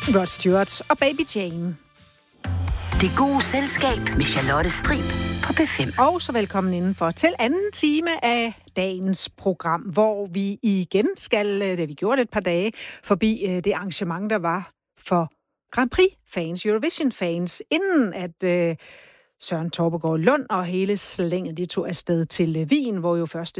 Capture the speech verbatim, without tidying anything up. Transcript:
Rod Stewart og Baby Jane. Det gode selskab med Charlotte Strib på P fem. Og så velkommen indenfor til anden time af dagens program, hvor vi igen skal, det vi gjort et par dage, forbi det arrangement, der var for Grand Prix-fans, Eurovision-fans, inden at øh, Søren Torpegaard Lund og hele slænget, de tog afsted til Wien, hvor jo første